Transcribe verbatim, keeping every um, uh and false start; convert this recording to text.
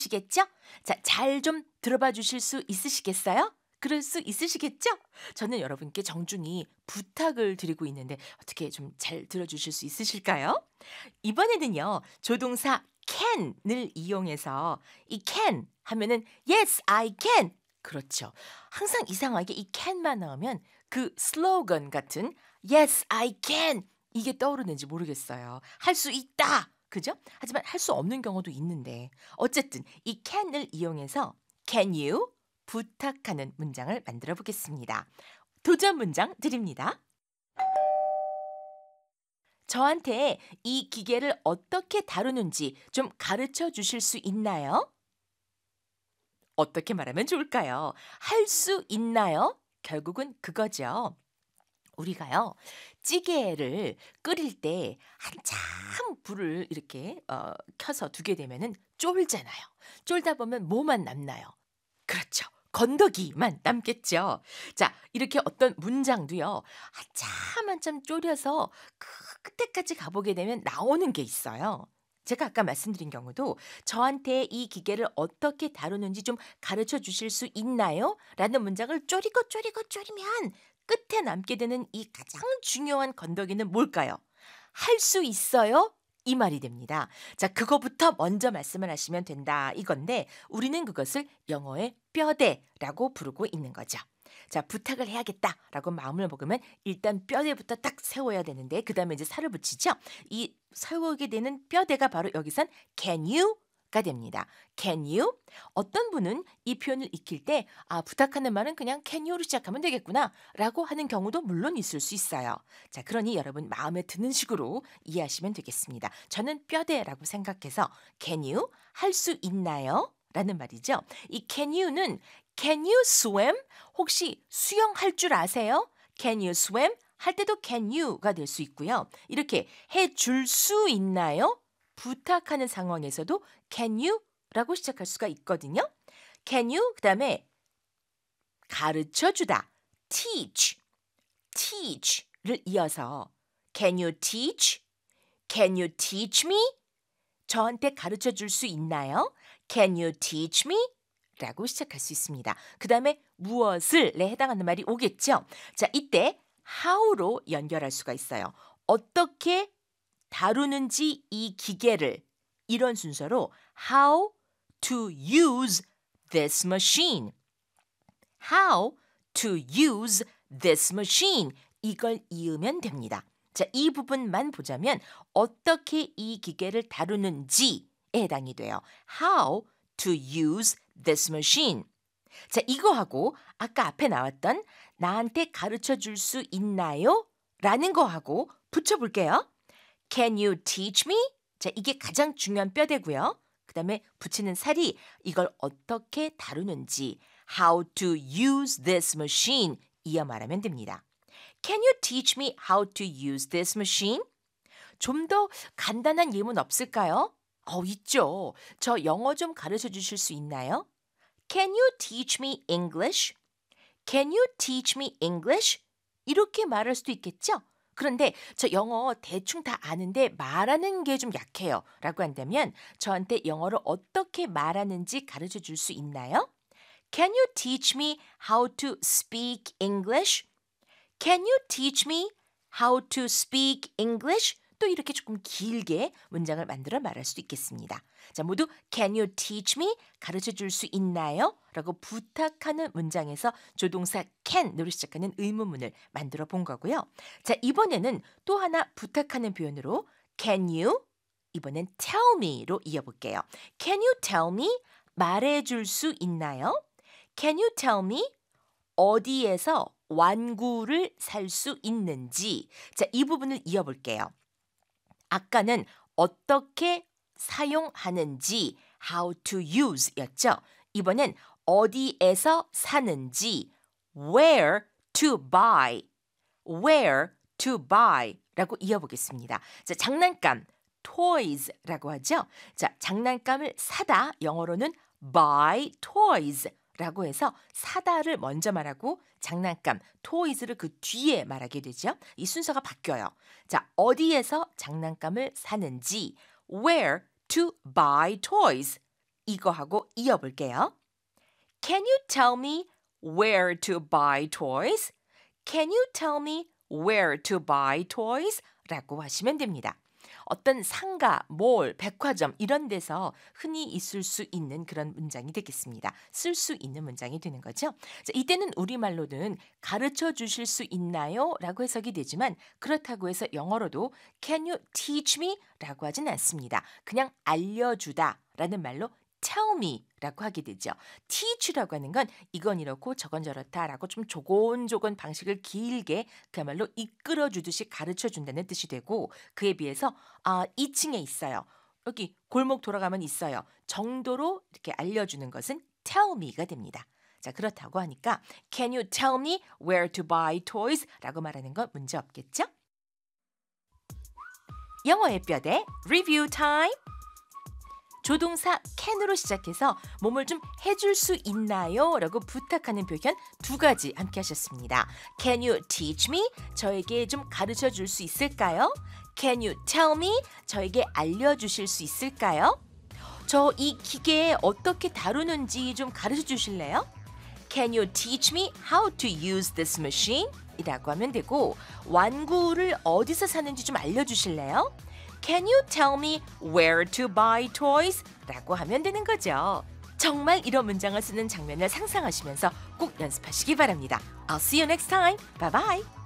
시겠죠? 자, 잘 좀 들어봐 주실 수 있으시겠어요? 그럴 수 있으시겠죠? 저는 여러분께 정중히 부탁을 드리고 있는데 어떻게 좀 잘 들어주실 수 있으실까요? 이번에는요, 조동사 can을 이용해서 이 can 하면은 yes, I can. 그렇죠. 항상 이상하게 이 can만 나오면 그 슬로건 같은 yes, I can 이게 떠오르는지 모르겠어요. 할 수 있다. 그죠? 하지만 할 수 없는 경우도 있는데 어쨌든 이 can을 이용해서 can you 부탁하는 문장을 만들어 보겠습니다. 도전 문장 드립니다. 저한테 이 기계를 어떻게 다루는지 좀 가르쳐 주실 수 있나요? 어떻게 말하면 좋을까요? 할 수 있나요? 결국은 그거죠. 우리가요, 찌개를 끓일 때 한참 불을 이렇게 어, 켜서 두게 되면은 쫄잖아요. 쫄다 보면 뭐만 남나요? 그렇죠. 건더기만 남겠죠. 자, 이렇게 어떤 문장도요, 한참 한참 졸여서 그 끝에까지 가보게 되면 나오는 게 있어요. 제가 아까 말씀드린 경우도 저한테 이 기계를 어떻게 다루는지 좀 가르쳐 주실 수 있나요? 라는 문장을 쪼리고 쪼리고 쪼리면 끝에 남게 되는 이 가장 중요한 건더기는 뭘까요? 할 수 있어요? 이 말이 됩니다. 자, 그거부터 먼저 말씀을 하시면 된다 이건데 우리는 그것을 영어의 뼈대라고 부르고 있는 거죠. 자, 부탁을 해야겠다라고 마음을 먹으면 일단 뼈대부터 딱 세워야 되는데 그다음에 이제 살을 붙이죠. 이 세우게 되는 뼈대가 바로 여기선 can you가 됩니다. can you? 어떤 분은 이 표현을 익힐 때 아, 부탁하는 말은 그냥 can you로 시작하면 되겠구나라고 하는 경우도 물론 있을 수 있어요. 자, 그러니 여러분 마음에 드는 식으로 이해하시면 되겠습니다. 저는 뼈대라고 생각해서 can you 할 수 있나요? 라는 말이죠. 이 can you는 can you swim? 혹시 수영할 줄 아세요? can you swim? 할 때도 can you가 될 수 있고요. 이렇게 해 줄 수 있나요? 부탁하는 상황에서도 can you라고 시작할 수가 있거든요. can you 그다음에 가르쳐 주다 teach teach를 이어서 can you teach? can you teach me? 저한테 가르쳐 줄 수 있나요? can you teach me? 라고 시작할 수 있습니다. 그 다음에 무엇을에 해당하는 말이 오겠죠. 자, 이때 how로 연결할 수가 있어요. 어떻게 다루는지 이 기계를 이런 순서로 how to use this machine. how to use this machine. 이걸 이으면 됩니다. 자, 이 부분만 보자면 어떻게 이 기계를 다루는지에 해당이 돼요. how to use this machine. 자, 이거하고 아까 앞에 나왔던 나한테 가르쳐 줄 수 있나요? 라는 거하고 붙여볼게요. Can you teach me? 자, 이게 가장 중요한 뼈대고요. 그 다음에 붙이는 살이 이걸 어떻게 다루는지 how to use this machine 이어 말하면 됩니다. Can you teach me how to use this machine? 좀 더 간단한 예문 없을까요? 어, 있죠. 저 영어 좀 가르쳐 주실 수 있나요? Can you teach me English? Can you teach me English? 이렇게 말할 수도 있겠죠? 그런데 저 영어 대충 다 아는데 말하는 게 좀 약해요. 라고 한다면 저한테 영어를 어떻게 말하는지 가르쳐 줄 수 있나요? Can you teach me how to speak English? Can you teach me how to speak English? 또 이렇게 조금 길게 문장을 만들어 말할 수도 있겠습니다. 자, 모두 Can you teach me? 가르쳐 줄 수 있나요? 라고 부탁하는 문장에서 조동사 can으로 시작하는 의문문을 만들어 본 거고요. 자, 이번에는 또 하나 부탁하는 표현으로 Can you? 이번엔 tell me로 이어볼게요. Can you tell me? 말해 줄 수 있나요? Can you tell me? 어디에서 완구를 살 수 있는지. 자, 이 부분을 이어볼게요. 아까는 어떻게 사용하는지 how to use 였죠. 이번엔 어디에서 사는지 where to buy where to buy 라고 이어보겠습니다. 자, 장난감 toys라고 하죠. 자, 장난감을 사다 영어로는 buy toys 라고 해서 사다를 먼저 말하고 장난감, toys를 그 뒤에 말하게 되죠. 이 순서가 바뀌어요. 자, 어디에서 장난감을 사는지 where to buy toys 이거하고 이어볼게요. Can you tell me where to buy toys? Can you tell me where to buy toys? 라고 하시면 됩니다. 어떤 상가, 몰, 백화점 이런 데서 흔히 있을 수 있는 그런 문장이 되겠습니다. 쓸 수 있는 문장이 되는 거죠. 자, 이때는 우리말로는 가르쳐 주실 수 있나요? 라고 해석이 되지만 그렇다고 해서 영어로도 Can you teach me? 라고 하진 않습니다. 그냥 알려주다 라는 말로 tell me 라고 하게 되죠. teach라고 하는 건 이건 이렇고 저건 저렇다 라고 좀 조곤조곤 방식을 길게 그야말로 이끌어주듯이 가르쳐준다는 뜻이 되고 그에 비해서 아, 이 층에 있어요. 여기 골목 돌아가면 있어요. 정도로 이렇게 알려주는 것은 tell me가 됩니다. 자, 그렇다고 하니까 Can you tell me where to buy toys? 라고 말하는 건 문제 없겠죠? 영어의 뼈대 리뷰 타임. 조동사 can으로 시작해서 몸을 좀 해줄 수 있나요? 라고 부탁하는 표현 두 가지 함께 하셨습니다. Can you teach me? 저에게 좀 가르쳐 줄 수 있을까요? Can you tell me? 저에게 알려주실 수 있을까요? 저 이 기계 어떻게 다루는지 좀 가르쳐 주실래요? Can you teach me how to use this machine? 이라고 하면 되고 완구를 어디서 사는지 좀 알려주실래요? Can you tell me where to buy toys? 라고 하면 되는 거죠. 정말 이런 문장을 쓰는 장면을 상상하시면서 꼭 연습하시기 바랍니다. I'll see you next time. Bye bye.